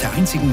der einzigen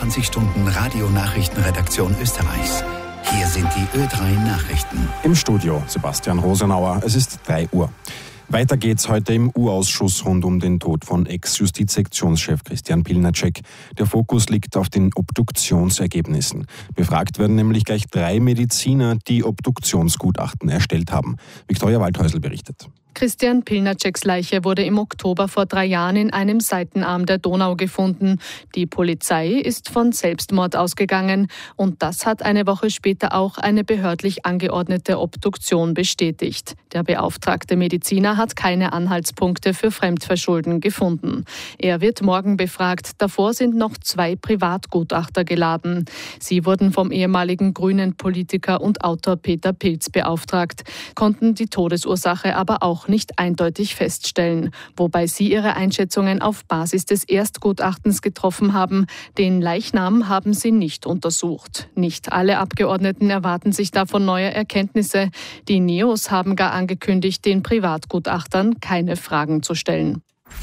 24-Stunden-Radio-Nachrichtenredaktion Österreichs. Hier sind die Ö3 Nachrichten. Im Studio Sebastian Rosenauer. Es ist 3 Uhr. Weiter geht's heute im U-Ausschuss rund um den Tod von Ex-Justizsektionschef Christian Pilnacek. Der Fokus liegt auf den Obduktionsergebnissen. Befragt werden nämlich gleich 3 Mediziner, die Obduktionsgutachten erstellt haben. Viktoria Waldhäusl berichtet. Christian Pilnaceks Leiche wurde im Oktober vor 3 Jahren in einem Seitenarm der Donau gefunden. Die Polizei ist von Selbstmord ausgegangen und das hat eine Woche später auch eine behördlich angeordnete Obduktion bestätigt. Der beauftragte Mediziner hat keine Anhaltspunkte für Fremdverschulden gefunden. Er wird morgen befragt. Davor sind noch 2 Privatgutachter geladen. Sie wurden vom ehemaligen grünen Politiker und Autor Peter Pilz beauftragt, konnten die Todesursache aber auch nicht eindeutig feststellen, wobei sie ihre Einschätzungen auf Basis des Erstgutachtens getroffen haben. Den Leichnam haben sie nicht untersucht. Nicht alle Abgeordneten erwarten sich davon neue Erkenntnisse. Die Neos haben gar angekündigt, den Privatgutachtern keine Fragen zu stellen.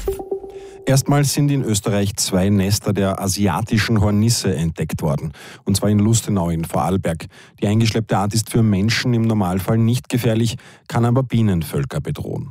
Erstmals sind in Österreich 2 Nester der asiatischen Hornisse entdeckt worden. Und zwar in Lustenau in Vorarlberg. Die eingeschleppte Art ist für Menschen im Normalfall nicht gefährlich, kann aber Bienenvölker bedrohen.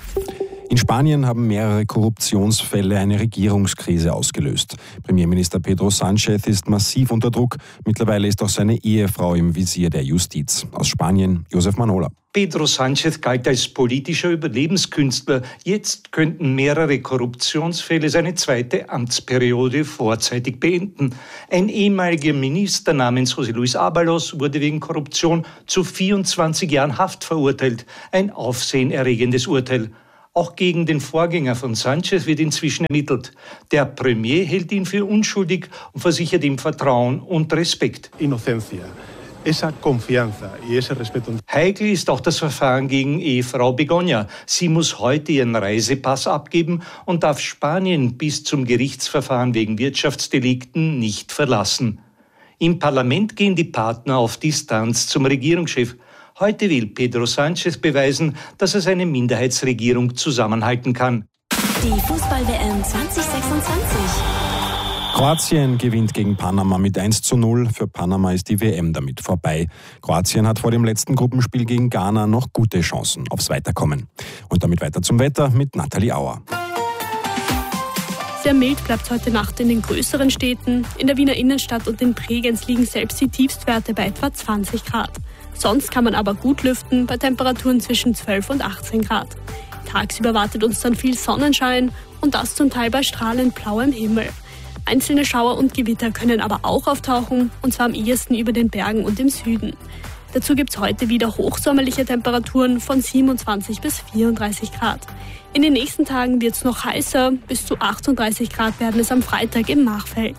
In Spanien haben mehrere Korruptionsfälle eine Regierungskrise ausgelöst. Premierminister Pedro Sánchez ist massiv unter Druck. Mittlerweile ist auch seine Ehefrau im Visier der Justiz. Aus Spanien, Josef Manola. Pedro Sánchez galt als politischer Überlebenskünstler. Jetzt könnten mehrere Korruptionsfälle seine 2. Amtsperiode vorzeitig beenden. Ein ehemaliger Minister namens José Luis Ábalos wurde wegen Korruption zu 24 Jahren Haft verurteilt. Ein aufsehenerregendes Urteil. Auch gegen den Vorgänger von Sánchez wird inzwischen ermittelt. Der Premier hält ihn für unschuldig und versichert ihm Vertrauen und Respekt. Inocencia. Esa confianza y ese respeto. Heikel ist auch das Verfahren gegen Ehefrau Begoña. Sie muss heute ihren Reisepass abgeben und darf Spanien bis zum Gerichtsverfahren wegen Wirtschaftsdelikten nicht verlassen. Im Parlament gehen die Partner auf Distanz zum Regierungschef. Heute will Pedro Sánchez beweisen, dass er seine Minderheitsregierung zusammenhalten kann. Die Fußball-WM 2026. Kroatien gewinnt gegen Panama mit 1:0. Für Panama ist die WM damit vorbei. Kroatien hat vor dem letzten Gruppenspiel gegen Ghana noch gute Chancen aufs Weiterkommen. Und damit weiter zum Wetter mit Nathalie Auer. Sehr mild bleibt heute Nacht in den größeren Städten. In der Wiener Innenstadt und in Bregenz liegen selbst die Tiefstwerte bei etwa 20 Grad. Sonst kann man aber gut lüften bei Temperaturen zwischen 12 und 18 Grad. Tagsüber wartet uns dann viel Sonnenschein und das zum Teil bei strahlend blauem Himmel. Einzelne Schauer und Gewitter können aber auch auftauchen, und zwar am ehesten über den Bergen und im Süden. Dazu gibt es heute wieder hochsommerliche Temperaturen von 27 bis 34 Grad. In den nächsten Tagen wird es noch heißer, bis zu 38 Grad werden es am Freitag im Machfeld.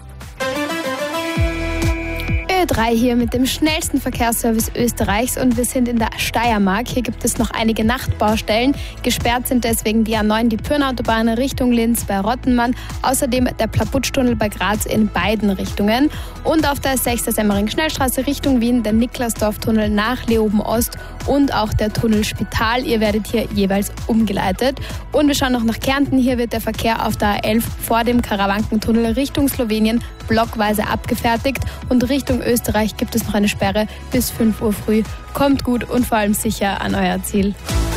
Ö3 hier mit dem schnellsten Verkehrsservice Österreichs und wir sind in der Steiermark. Hier gibt es noch einige Nachtbaustellen. Gesperrt sind deswegen die A9, die Pyrnautobahn Richtung Linz bei Rottenmann. Außerdem der Plaputschtunnel bei Graz in beiden Richtungen. Und auf der 6. Semmering-Schnellstraße Richtung Wien der Niklasdorf-Tunnel nach Leoben-Ost und auch der Tunnel Spital. Ihr werdet hier jeweils umgeleitet. Und wir schauen noch nach Kärnten. Hier wird der Verkehr auf der A11 vor dem Karawankentunnel Richtung Slowenien blockweise abgefertigt und Richtung Österreich gibt es noch eine Sperre bis 5 Uhr früh. Kommt gut und vor allem sicher an euer Ziel.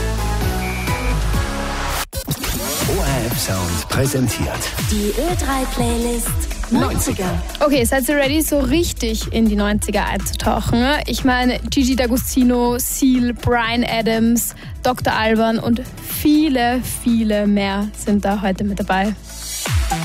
ORF Sound präsentiert Die Ö3-Playlist 90er. Okay, seid ihr ready, so richtig in die 90er einzutauchen? Ich meine, Gigi D'Agostino, Seal, Bryan Adams, Dr. Alban und viele, viele mehr sind da heute mit dabei.